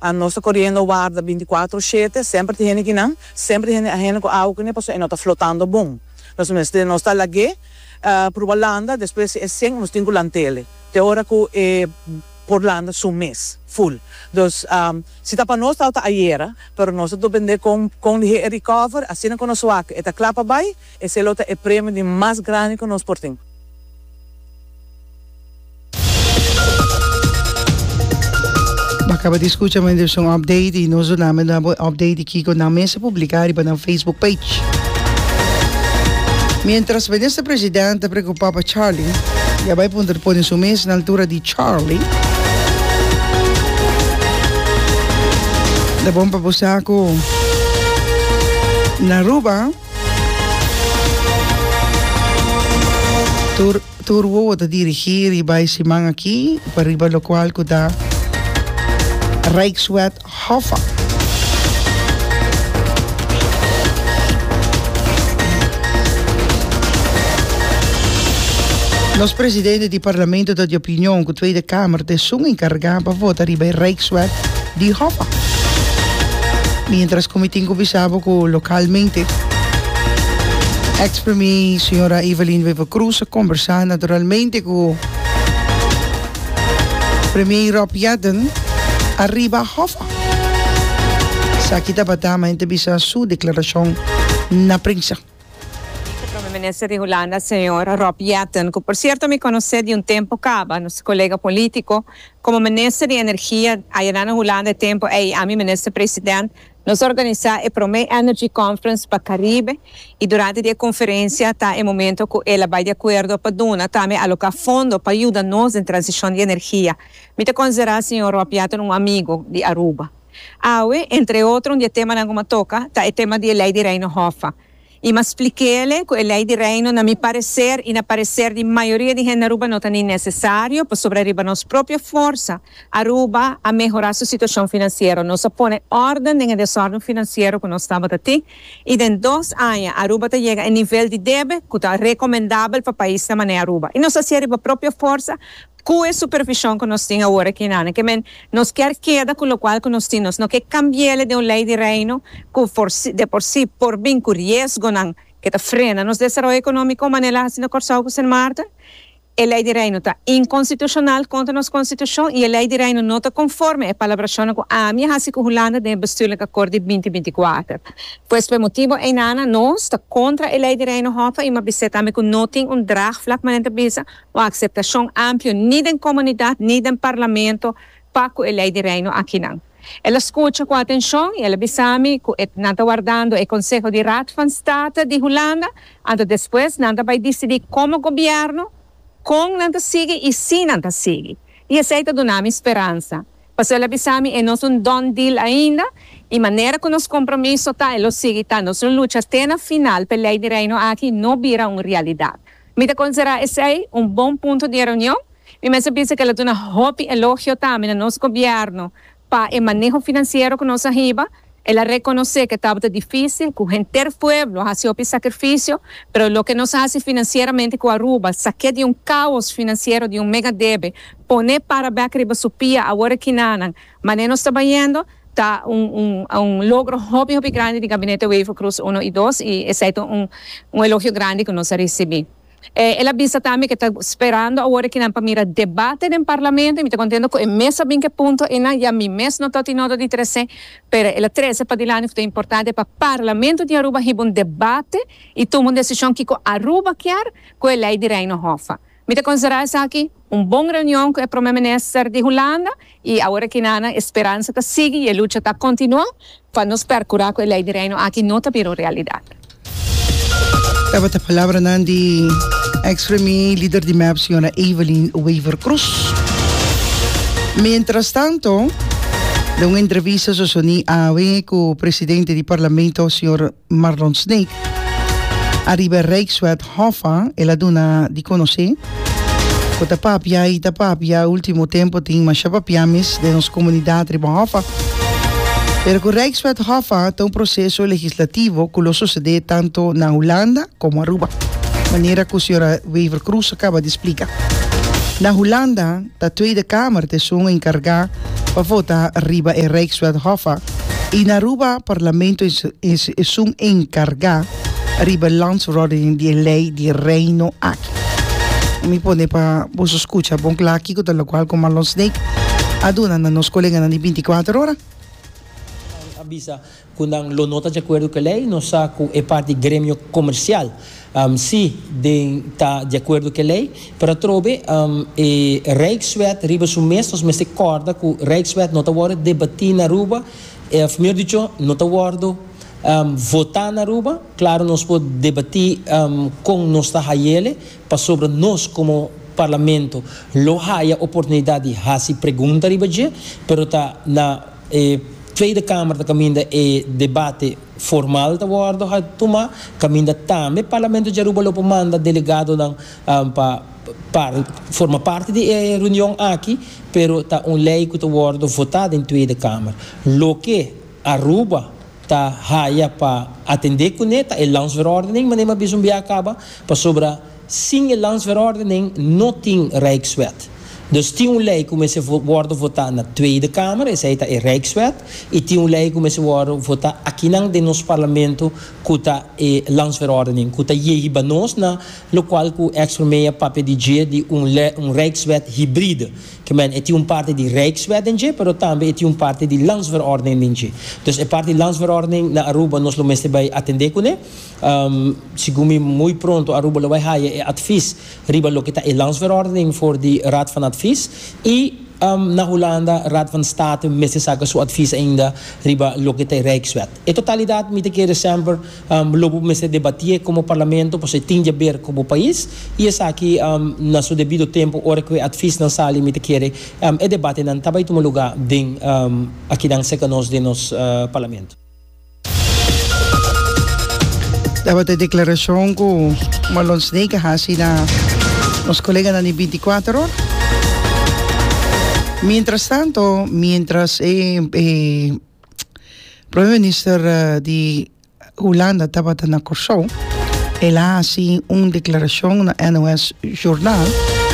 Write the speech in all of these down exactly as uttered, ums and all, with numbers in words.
a nossa correndo guarda veinticuatro siete, sempre tem gente que não, sempre tem gente que água que não passa e não está flotando bom. Nós mesmo nós está lá que por Holanda, depois é sem nós temos lantele. Tem hora que é por Holanda um mês full. Então, um, se está para nós está ayer, pero nós depende com com o recover, assim que nós aqui, está clapa bem, esse é o prêmio de mais grande que nós portamos. Acaba de escuchar um update e nós vamos dar um update aqui na mesa publicar e na Facebook page. Mientras o vice-presidente preocupava Charlie, já vai poder pôr em sua mesa na altura de Charlie. Da bom para você com na Aruba. Tur turwo a dirigir e vai se mang aqui para riba local que dá Rijkswet-Hoffa. Nos presidente do Parlamento da opinião que a Tweede Kamer de Sung encarregado para votar riba Rijkswet de Hoffa. Mientras comiting conversava com localmente ex-premier senhora Evelyn Wever Cruz conversar naturalmente com premier Rob Jetten arriba Hoffa. Sa kita batamente bisa sua declaração na prensa. O ministro de Holanda, senhor Rob Jetten, que por cierto me conhece de um tempo caba, nosso colega político, como ministro de energia, allá na Holanda, tempo, ei, a mim ministro presidente, nós organizamos a Prome Energy Conference para Caribe e durante a conferência está em momento que ela vai de acordo para dona também alocar fundo para ajudar nós em transição de energia. Me te considerar, senhor Rob Jetten, um amigo de Aruba. Aue, entre outros, um tema na alguma toca, está o tema de lei de Reino Hoffa. E me expliquei que a lei de reino, na meu parecer, e na parecer de maioria de gente na Aruba, não é necessário para sobreviver nossa própria força. Aruba a melhorar sua situação financeira. Nós põe ordem no desordem financeiro que nós estamos aqui. E em dois anos, Aruba chega a nível de débito que está recomendável para o país da maneira Aruba. E nós temos a própria força com a supervisão que nós temos agora aqui, que men, nós quer queda com o qual que nós temos, não quer cambiar de uma lei de reino que for, de por si, por bem com risco, não, que está frena nosso desenvolvimento econômico, maneira assim no Corsau com San Marta, a lei de reino está inconstitucional contra a nossa Constituição e a lei de reino não está conforme a palavra com a minha raça com Holanda de bestuurlijke akkoord de vinte vinte e quatro. Pois por motivo em nada nós está contra a lei de reino Hoffa e uma vez também que não tem um draagvlak maar in de bisa uma aceitação ampla nem da comunidade nem do parlamento para a lei de reino aqui não. Ela escuta com atenção e ela bisami que não está guardando o Conselho de Raad van State de Holanda, e depois não vai decidir como o governo com nanta sigue e sem nanta sigue. E aceita do nome esperança. Pastor Labisami é nosso don deal ainda e maneira que nos compromisso está, ele sigue está, nossa luta até na final pela lei de reino aqui não vira uma realidade. Me te considera esse aí um bom ponto de reunião e me pensa que ela tem um hobby elogio também no nosso governo para o manejo financeiro que nós arriba. Ela reconoce que estava difícil, que o entero pueblo hacía o sacrifício, pero lo que nos hace financieramente com Aruba, saque de um caos financeiro, de um mega debe, poner para ver que riba supia agora que nanan, mas nós está vendo, está um, um, um logro hobby, hobby grande de gabinete Wever Cruz um e dois, e é um, um elogio grande que nós recebemos. Eh, ela avisa também que está esperando agora que não para mirar debate no parlamento e me está contando que é mesa bem que ponto e não, e a mim mesmo não estou tendo de treze, mas ela treze para dilante que é importante para o parlamento de Aruba ter um debate e tomar uma decisão que Aruba quer com a lei de reino Hoffa. Me está considerando isso aqui uma boa reunião com o primeiro-ministro de Holanda e agora que não, a esperança que sigue e a luta está continuando para nos percurar com a lei de reino aqui não está virando realidade. Dapat a palavra nan di ex-premier líder de M A P, senhora Evelyn Wever Cruz. Mientras tanto, de uma entrevista so soni awe com o presidente do parlamento, senhor Marlon Snake, arriba Rijkswet-Hoffa, ela dona de conhecer, que tapapia e tapapia, último tempo tem uma chapapiames de nossa comunidade de Hoffa. Pero com Rijkswet-Hoffa tem um processo legislativo que lo sucede tanto na Holanda como Aruba. Maneira que a senhora Wever Cruz acaba de explicar. Na Holanda, a Tweede Kamer te são encarregada Pavota Riba e Rijkswet Hoffa. In Aruba, parlamento is, is, is un encarga Riba landsverordening die lei di Reino Aki. Mi pone pa buso scucha bon claki con lo qual come lo snake aduna na nos colega di ventiquattro ore. Avisa kundang lo nota de acordo que lei no saco é parte grêmio comercial. Um, sim, de tá de acordo com a lei, para trobe um, e Rijkswet riba sumestos mas se corda que Rijkswet não tá word debatir na Aruba, e primeiro dicho não tá word um, votar na Aruba, claro nós pode debatir um, com nós tá hayele, para sobre nós como parlamento, lo haya oportunidade de fazer pergunta riba je, pero tá na eh, Tweede Kamer da caminda e debate formal da worden tomar caminda também parlamento de Aruba lopo manda delegado lang um, pa, pa forma parte de eh, reunião aqui pero tá um lei que tá worden votado em Tweede Kamer lo que Aruba tá haya pa atender com neta e landsverordening mas nem maar bijzonder acaba pa sobra sim e landsverordening não tem Rijkswet. Dus die lei como se worden votar na Tweede Kamer, essa é a Rijkswet, e die lei como se worden votar aqui nang de nos parlamento kuta e landsverordening, kuta je banos na lo qual ku exprimeia papel de je de um um Rijkswet hybride. Que men é um parte de Rijkswet en je, pero também é um parte de landsverordening en je. Dus é parte de landsverordening na Aruba nos lo meste bij atender com né. Um, Segumi muito pronto Aruba lo vai haia é advies riba lo que tá é landsverordening voor die Raad van Advies e um, na Holanda Raad van State meste saca su advies ainda riba lo que tá Rijkswet. E totalidade mite que december um, lobo meste debatir como parlamento para se tinha ver como país e essa aqui um, na seu devido tempo ora que advies na sala mite que um, e debate nan tabay tumo lugar din um, aqui dan secanos de nos uh, parlamento. Dapat a declaração com Marlon Snake hasi na nos colegas na veintiquattro horas. Mientras tanto, mientras eh, eh, Prime Minister uh, de Holanda estaba na Curaçao, ele hasi uma declaração na N O S Jornal.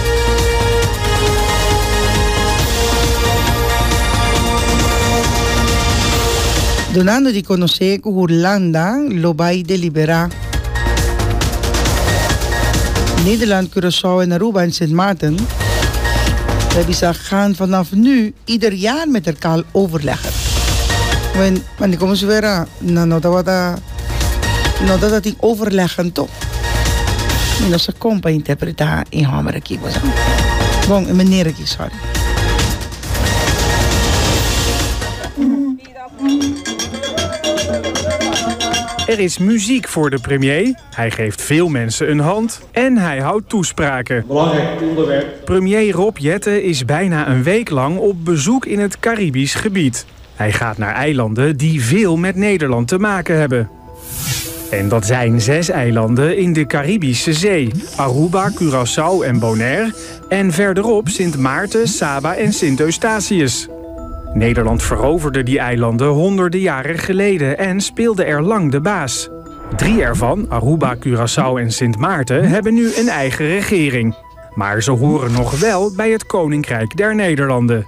Donando di conoscere che Holanda lo vai deliberare. Nederland, Curaçao en Aruba en Sint Maarten hebben ze gaan vanaf nu ieder jaar met elkaar overleggen. Want dan komen ze weer naar dat dat die overleggen toch. En dat ze komen bij interpreteren in Hameriki. Bon, meneer ik sorry. Er is muziek voor de premier, hij geeft veel mensen een hand en hij houdt toespraken. Belangrijk onderwerp. Premier Rob Jetten is bijna een week lang op bezoek in het Caribisch gebied. Hij gaat naar eilanden die veel met Nederland te maken hebben. En dat zijn zes eilanden in de Caribische Zee. Aruba, Curaçao en Bonaire. En verderop Sint Maarten, Saba en Sint Eustatius. Nederland veroverde die eilanden honderden jaren geleden en speelde er lang de baas. Drie ervan, Aruba, Curaçao en Sint Maarten, hebben nu een eigen regering. Maar ze horen nog wel bij het Koninkrijk der Nederlanden.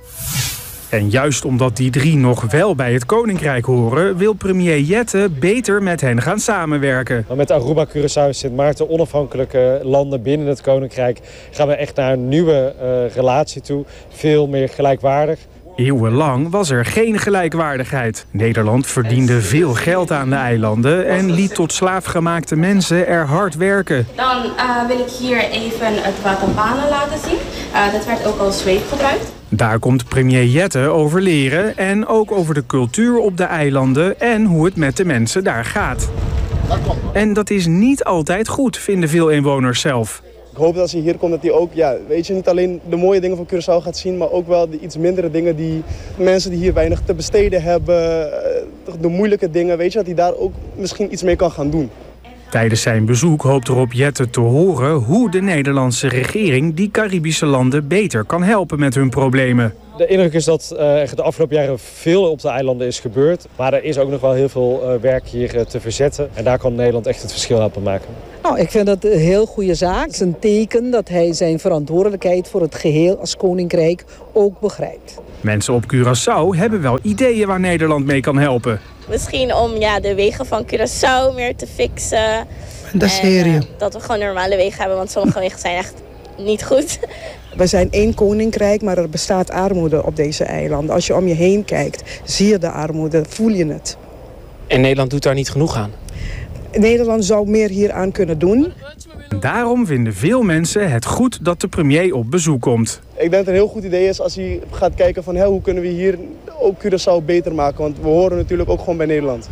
En juist omdat die drie nog wel bij het Koninkrijk horen, wil premier Jetten beter met hen gaan samenwerken. Met Aruba, Curaçao en Sint Maarten, onafhankelijke landen binnen het Koninkrijk, gaan we echt naar een nieuwe uh, relatie toe. Veel meer gelijkwaardig. Eeuwenlang was er geen gelijkwaardigheid. Nederland verdiende veel geld aan de eilanden en liet tot slaafgemaakte mensen er hard werken. Dan uh, wil ik hier even het Watabanen laten zien. Uh, dat werd ook als zweep gebruikt. Daar komt premier Jetten over leren en ook over de cultuur op de eilanden en hoe het met de mensen daar gaat. En dat is niet altijd goed, vinden veel inwoners zelf. Ik hoop dat als hij hier komt dat hij ook, ja, weet je, niet alleen de mooie dingen van Curaçao gaat zien, maar ook wel de iets mindere dingen die mensen die hier weinig te besteden hebben, de moeilijke dingen, weet je, dat hij daar ook misschien iets mee kan gaan doen. Tijdens zijn bezoek hoopt Rob Jetten te horen hoe de Nederlandse regering die Caribische landen beter kan helpen met hun problemen. De indruk is dat uh, de afgelopen jaren veel op de eilanden is gebeurd. Maar er is ook nog wel heel veel uh, werk hier uh, te verzetten. En daar kan Nederland echt het verschil helpen maken. Nou, ik vind dat een heel goede zaak. Het is een teken dat hij zijn verantwoordelijkheid voor het geheel als koninkrijk ook begrijpt. Mensen op Curaçao hebben wel ideeën waar Nederland mee kan helpen. Misschien om ja, de wegen van Curaçao meer te fixen. Dat is serio. Uh, dat we gewoon normale wegen hebben, want sommige wegen zijn echt niet goed. We zijn één koninkrijk, maar er bestaat armoede op deze eilanden. Als je om je heen kijkt, zie je de armoede, voel je het. En Nederland doet daar niet genoeg aan? Nederland zou meer hieraan kunnen doen. Daarom vinden veel mensen het goed dat de premier op bezoek komt. Ik denk dat het een heel goed idee is als hij gaat kijken van... Hé, hoe kunnen we hier ook Curaçao beter maken? Want we horen natuurlijk ook gewoon bij Nederland.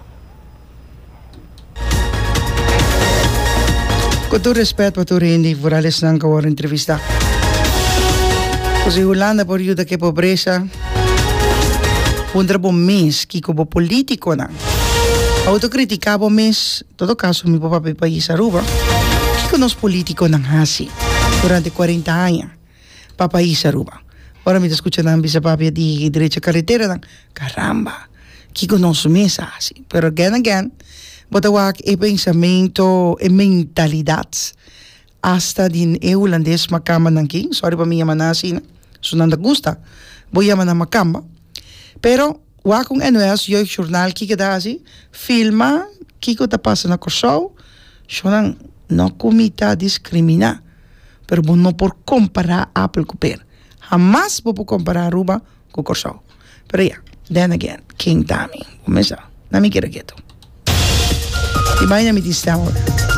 Con todo respeto a tu rendi, por alles nanka war entrevista. Così Holanda por ayuda que pobreza. Pondra bom mês, que como político na. Autocritica bom mês, todo caso mi papá pe país Aruba. Que nos político nang hasi durante cuarenta años. Pa país Aruba. Ahora me está escuchando a bisa papi di derecha carretera nang. Caramba. Que nos mês hasi. Pero again again. Botawak e pensamento e mentalidad hasta din e holandês makamba ng king. Sorry pa minha manasina. So nanda gusta. Boya man makamba. Pero wakong N O S jeugdjournaal kika dasi filma kiko ta pasa na Curaçao. So nang no comita discrimina. Pero no por comparar Apple com per. Jamás vou comparar Aruba com Curaçao. Pero ja, then again, King Tami. Começa. Na mi kira keto. Imagina mi distamo.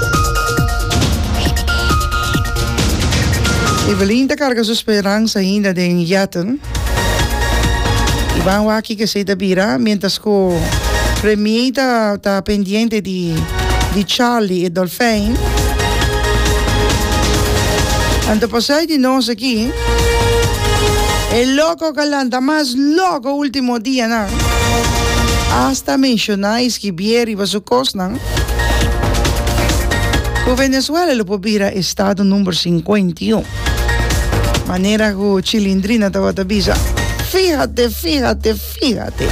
Evelyn ta carga sua esperança ainda de jaten. Iban waki que se bira, mientras que o premier ta, ta pendiente di, di Charlie e Dolphin. Antes pasar de nós aqui, el loco calanta más loco último día, ¿no? Hasta mencionáis que Bieri va su cosnan. Que Venezuela lo pobira estado número cincuenta y uno. Manera que Chilindrina estaba tabisa. Fíjate, fíjate, fíjate.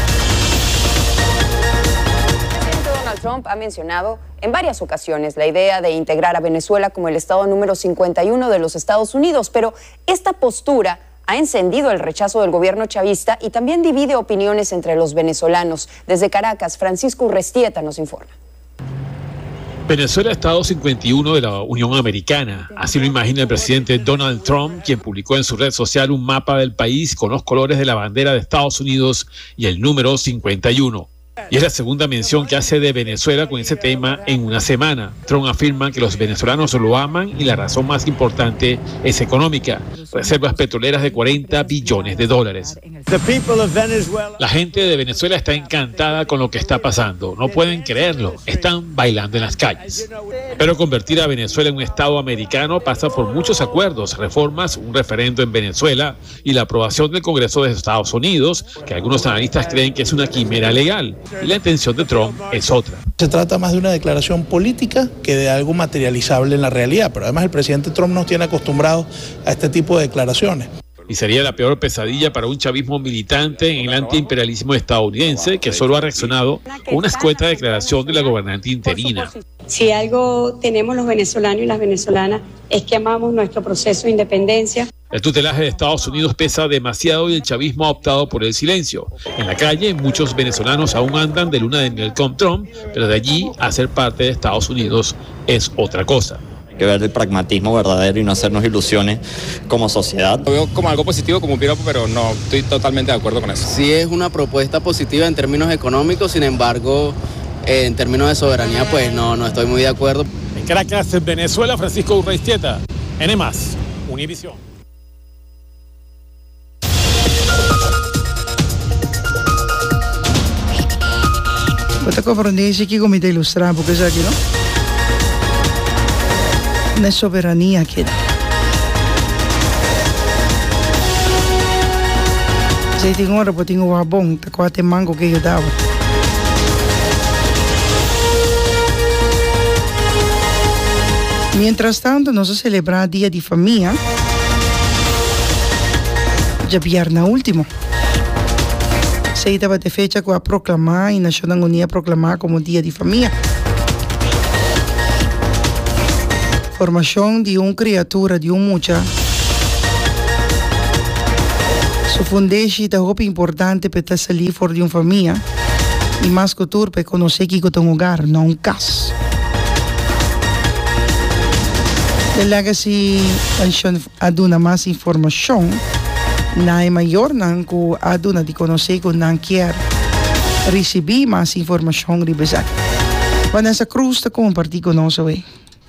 El presidente Donald Trump ha mencionado en varias ocasiones la idea de integrar a Venezuela como el estado número cincuenta y uno de los Estados Unidos, pero esta postura ha encendido el rechazo del gobierno chavista y también divide opiniones entre los venezolanos. Desde Caracas, Francisco Urrestieta nos informa. Venezuela, estado cincuenta y uno de la Unión Americana. Así lo imagina el presidente Donald Trump, quien publicó en su red social un mapa del país con los colores de la bandera de Estados Unidos y el número cincuenta y uno. Y es la segunda mención que hace de Venezuela con ese tema en una semana. Trump afirma que los venezolanos lo aman y la razón más importante es económica. Reservas petroleras de cuarenta billones de dólares. La gente de Venezuela está encantada con lo que está pasando. No pueden creerlo. Están bailando en las calles. Pero convertir a Venezuela en un estado americano pasa por muchos acuerdos, reformas, un referendo en Venezuela y la aprobación del Congreso de Estados Unidos, que algunos analistas creen que es una quimera legal. Y la intención de Trump es otra. Se trata más de una declaración política que de algo materializable en la realidad, pero además el presidente Trump nos tiene acostumbrados a este tipo de declaraciones. Y sería la peor pesadilla para un chavismo militante en el antiimperialismo estadounidense que solo ha reaccionado con una escueta declaración de la gobernante interina. Si algo tenemos los venezolanos y las venezolanas es que amamos nuestro proceso de independencia. El tutelaje de Estados Unidos pesa demasiado y el chavismo ha optado por el silencio. En la calle, muchos venezolanos aún andan de luna de miel con Trump, pero de allí a ser parte de Estados Unidos es otra cosa. Hay que ver el pragmatismo verdadero y no hacernos ilusiones como sociedad. Lo veo como algo positivo, como un piropo, pero no estoy totalmente de acuerdo con eso. Sí es una propuesta positiva en términos económicos, sin embargo, en términos de soberanía, pues no, no estoy muy de acuerdo. En Caracas, en Venezuela, Francisco Urrestieta, N más, Univisión. Bota comprendência que como te ilustrar porque isso aqui não não é soberania aqui. Se tem hora para ter um abão, tá quase mango que eu dava. Mientras tanto, nós vamos celebrar dia de família. Já viernes último. Se estava de fecha que a proclamar e Nações Unidas proclamar como Dia de Família. Formação de uma criatura, de um mucha. Su fundatie é muito importante para sair fora de uma família e mais que tudo para conhecer que é um lugar, não um caso. The legacy aduna mais informação na é maior não que aduna de conhecer que não quer receber mais informação ribesat. Vanessa Cruz está compartilhando conosco hoje.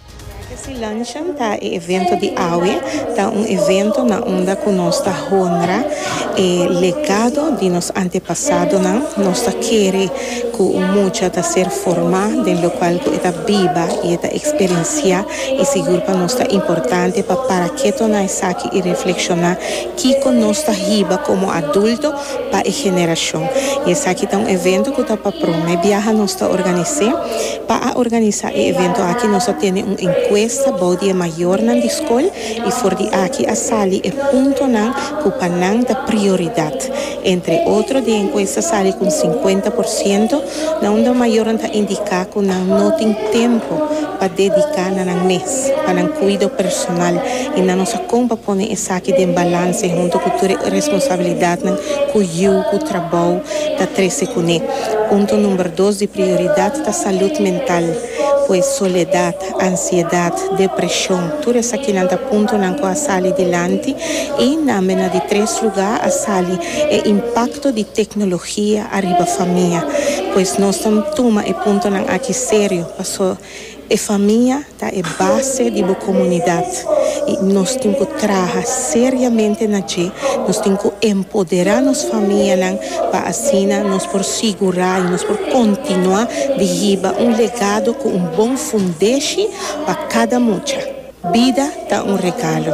Esse lanchan tá é evento de A U E, tá um evento na onda que nós tá honra é legado de nos antepassados, não nós tá querer que o mucha tá ser formado de lo qual que está viva e está experienciar e seguro para nós tá importante para para que to nós aqui e reflexionar que com nós tá riba como adulto para a geração. E esse aqui tá um evento que tá para promover viaja nós tá organizar para organizar o evento aqui nós tá tendo um encontro esta body maior na escola e for di aqui a sali é ponto na cupanang da prioridade. Entre outro de enquesta sali com cinquenta por cento na onda maior anta indicar que não tem tempo para dedicar na mês para cuidado personal e na nossa compa pone essa aqui de balance junto com a responsabilidade com o trabalho da treze com ele. Ponto número dois de prioridade da saúde mental, pois soledade, ansiedade, depressão, tudo isso aqui não está ponto não com a sala delante e na mena de três lugares a sala é impacto de tecnologia arriba a família, pois nós estamos toma e ponto não aqui sério, passou a família tá é base de boa comunidade e nós temos que trabalhar seriamente na gente, nós temos que empoderar nossa família para assim nós por segurar e nós por continuar de riba um legado com um bom fundete para cada mucha. Vida tá um regalo.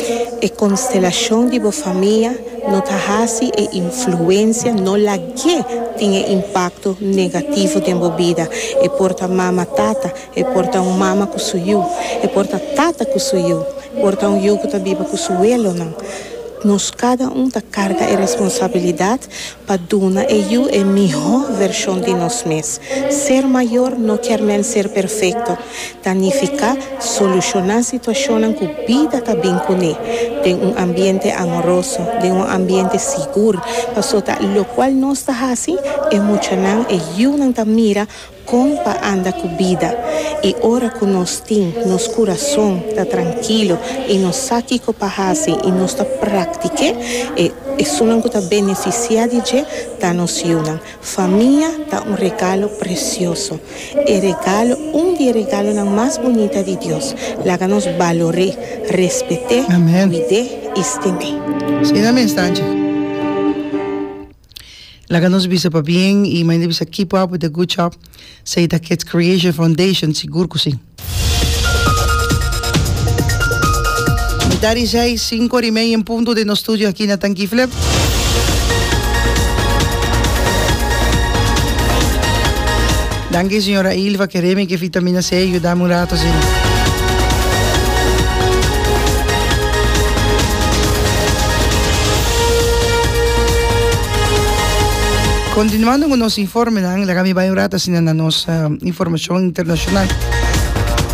A constelação de boa família não tá assim e influência não lá que tem impacto negativo de boa vida. E porta mama tata, e porta um mama com suyu, e porta tata com suyu, porta um yu que tá viva com suelo não. Nós cada um da carga e responsabilidade para dar a melhor versão de nós mesmos. Ser maior não quer menos ser perfeito. Significa solucionar a situação que a vida está bem com ele. De um ambiente amoroso, de um ambiente seguro. Para o qual nós estamos assim, emocional e eu não mira como para andar com a vida. E ora que nós temos, nosso coração está tranquilo e nós sabe que assim e nós está prática e isso não está beneficiar de gente, está nos unam. Família está um regalo precioso. E regalo, um de regalo não mais bonita de Deus. Lá que nos valore, respeitar, cuidar e estimar. Sim, amém, Stanche. Laga nos bisa pa bien e mainda bisa keep up with the good job sa Ita Kids Creation Foundation, siguro ko sim. Dari seis, cinco e meia em ponto de no estúdio aqui na Tanquiflip. Danke, senhora Ilva, queremos que vitamina C ajuda um rato, sim. Continuando com o nosso informe, la kami bayurata sina na nossa informação internacional.